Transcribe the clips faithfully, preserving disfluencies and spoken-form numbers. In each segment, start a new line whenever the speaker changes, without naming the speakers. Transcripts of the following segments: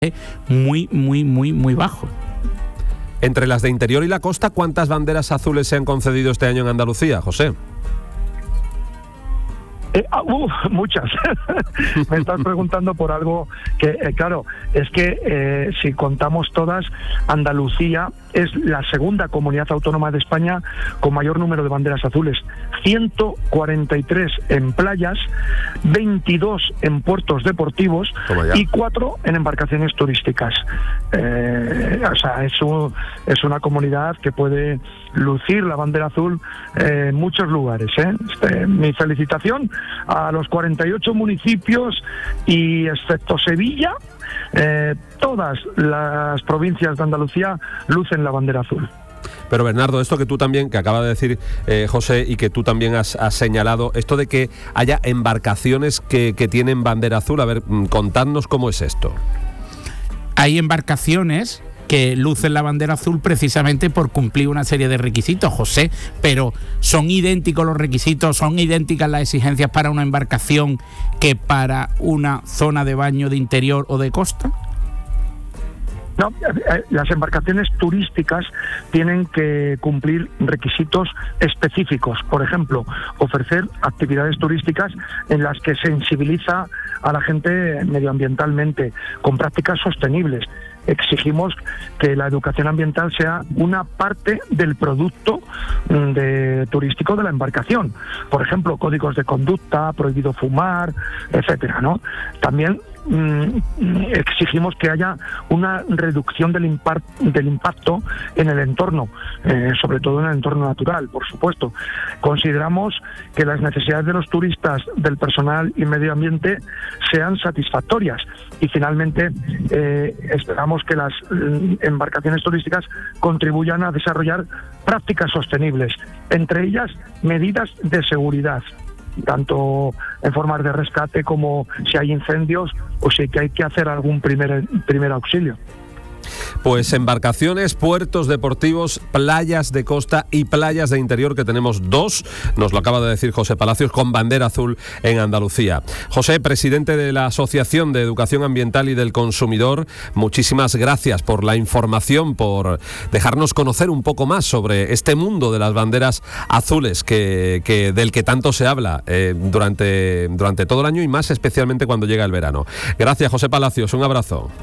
muy, muy, muy, muy bajo.
Entre las de interior y la costa, ¿cuántas banderas azules se han concedido este año en Andalucía, José?
Eh, uh, muchas. Me estás preguntando por algo que, eh, claro, es que eh, si contamos todas, Andalucía es la segunda comunidad autónoma de España con mayor número de banderas azules. ciento cuarenta y tres en playas, veintidós en puertos deportivos y cuatro en embarcaciones turísticas. Eh, o sea, es, un, es una comunidad que puede lucir la bandera azul eh, en muchos lugares. ¿eh? Este, mi felicitación a los cuarenta y ocho municipios y, excepto Sevilla, eh, todas las provincias de Andalucía lucen la bandera azul.
Pero Bernardo, esto que tú también, que acaba de decir eh, José, y que tú también has, has señalado, esto de que haya embarcaciones que, que tienen bandera azul, a ver, contadnos cómo es esto.
Hay embarcaciones que lucen la bandera azul precisamente por cumplir una serie de requisitos, José, pero ¿son idénticos los requisitos, son idénticas las exigencias para una embarcación que para una zona de baño de interior o de costa?
No, las embarcaciones turísticas tienen que cumplir requisitos específicos. Por ejemplo, ofrecer actividades turísticas en las que sensibiliza a la gente medioambientalmente, con prácticas sostenibles. Exigimos que la educación ambiental sea una parte del producto de, turístico de la embarcación. Por ejemplo, códigos de conducta, prohibido fumar, etcétera, ¿no? También exigimos que haya una reducción del, impar- del impacto en el entorno, eh, sobre todo en el entorno natural, por supuesto. Consideramos que las necesidades de los turistas, del personal y medio ambiente sean satisfactorias y finalmente eh, esperamos que las eh, embarcaciones turísticas contribuyan a desarrollar prácticas sostenibles, entre ellas medidas de seguridad, tanto en formas de rescate como si hay incendios o si hay que hacer algún primer, primer auxilio.
Pues embarcaciones, puertos deportivos, playas de costa y playas de interior, que tenemos dos, nos lo acaba de decir José Palacios, con bandera azul en Andalucía. José, presidente de la Asociación de Educación Ambiental y del Consumidor, muchísimas gracias por la información, por dejarnos conocer un poco más sobre este mundo de las banderas azules que, que del que tanto se habla eh, durante, durante todo el año y más especialmente cuando llega el verano. Gracias, José Palacios, un abrazo.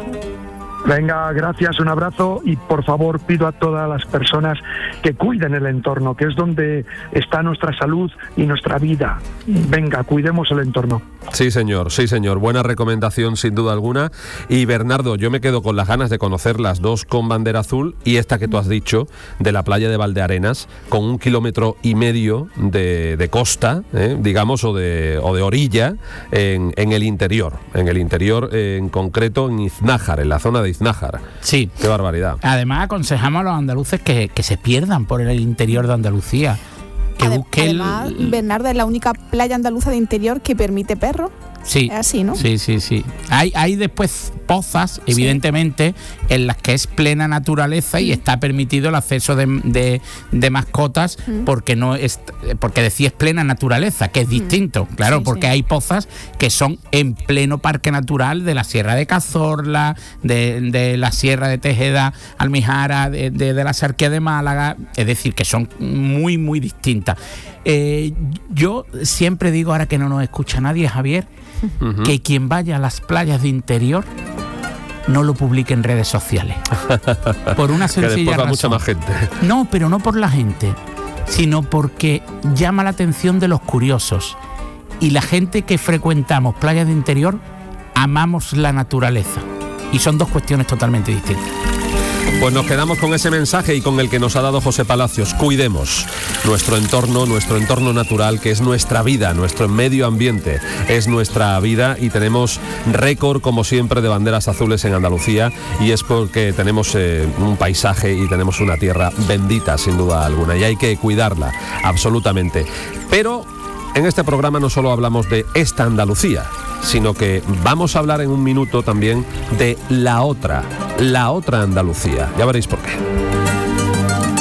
Venga, gracias, un abrazo y por favor pido a todas las personas que cuiden el entorno, que es donde está nuestra salud y nuestra vida. Venga, cuidemos el entorno.
Sí, señor, sí, señor. Buena recomendación, sin duda alguna. Y Bernardo, yo me quedo con las ganas de conocer las dos con bandera azul y esta que tú has dicho, de la playa de Valdearenas, con un kilómetro y medio de, de costa, eh, digamos, o de, o de orilla, en, en el interior. En el interior, eh, en concreto, en Iznájar, en la zona de Iznájar.
Sí.
Qué barbaridad.
Además, aconsejamos a los andaluces que, que se pierdan por el interior de Andalucía. Que
Adem-
busquen
Además,
el...
Bernardo, es la única playa andaluza de interior que permite perros.
Sí,
es así, ¿no?
Sí, sí, sí. Hay, hay después pozas, sí, evidentemente, en las que es plena naturaleza y está permitido el acceso de, de, de mascotas mm. porque no es, porque decía es plena naturaleza, que es distinto, mm. claro, sí, porque sí. hay pozas que son en pleno parque natural de la Sierra de Cazorla, de, de la Sierra de Tejeda, Almijara, de, de, de la Sarquía de Málaga, es decir, que son muy, muy distintas. Eh, yo siempre digo, ahora que no nos escucha nadie, Javier, uh-huh. que quien vaya a las playas de interior no lo publique en redes sociales. Por una sencilla
que después va
razón.
Mucha más gente.
No, pero no por la gente, sino porque llama la atención de los curiosos. Y la gente que frecuentamos playas de interior amamos la naturaleza. Y son dos cuestiones totalmente distintas.
Pues nos quedamos con ese mensaje y con el que nos ha dado José Palacios. Cuidemos nuestro entorno, nuestro entorno natural, que es nuestra vida, nuestro medio ambiente, es nuestra vida y tenemos récord, como siempre, de banderas azules en Andalucía y es porque tenemos eh, un paisaje y tenemos una tierra bendita, sin duda alguna, y hay que cuidarla, absolutamente. Pero en este programa no solo hablamos de esta Andalucía, sino que vamos a hablar en un minuto también de la otra, la otra Andalucía. Ya veréis por qué.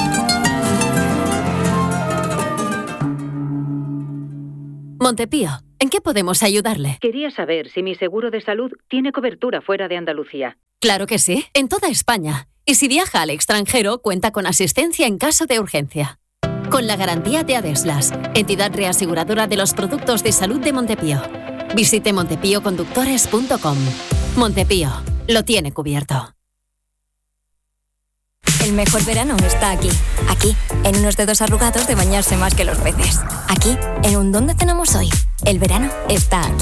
Montepío, ¿En qué podemos ayudarle?
Quería saber si mi seguro de salud tiene cobertura fuera de Andalucía.
Claro que sí, en toda España. Y si viaja al extranjero, cuenta con asistencia en caso de urgencia. Con la garantía de Adeslas, entidad reaseguradora de los productos de salud de Montepío. Visite montepío conductores punto com. Montepío, lo tiene cubierto.
El mejor verano está aquí. Aquí, en unos dedos arrugados de bañarse más que los peces. Aquí, en un ¿dónde cenamos hoy? El verano está aquí.